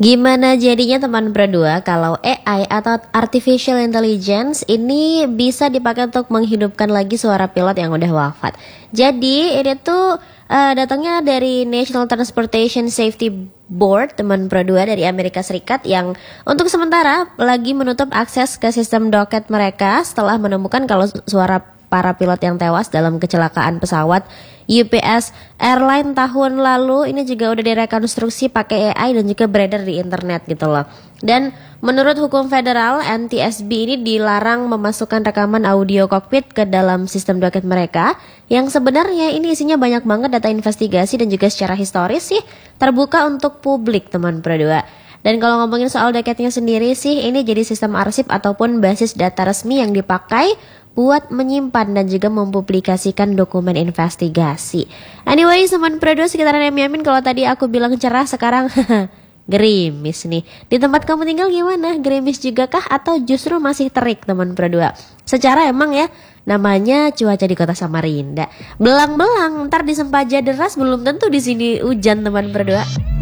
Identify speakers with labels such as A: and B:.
A: Gimana jadinya teman berdua kalau AI atau Artificial Intelligence ini bisa dipakai untuk menghidupkan lagi suara pilot yang udah wafat. Jadi ini tuh datangnya dari National Transportation Safety Board teman berdua dari Amerika Serikat yang untuk sementara lagi menutup akses ke sistem doket mereka setelah menemukan kalau suara para pilot yang tewas dalam kecelakaan pesawat UPS Airline tahun lalu ini juga udah direkonstruksi pakai AI dan juga beredar di internet gitu loh. Dan menurut hukum federal, NTSB ini dilarang memasukkan rekaman audio kokpit ke dalam sistem doket mereka yang sebenarnya ini isinya banyak banget data investigasi dan juga secara historis sih terbuka untuk publik teman berdua. Dan kalau ngomongin soal doketnya sendiri sih ini jadi sistem arsip ataupun basis data resmi yang dipakai buat menyimpan dan juga mempublikasikan dokumen investigasi. Anyway, teman berdua sekitaran Yamin, kalau tadi aku bilang cerah, sekarang gerimis nih. Di tempat kamu tinggal gimana? Gerimis juga kah atau justru masih terik teman berdua? Secara emang ya, namanya cuaca di kota Samarinda. Belang-belang, ntar di Sempaja deras belum tentu di sini hujan teman berdua.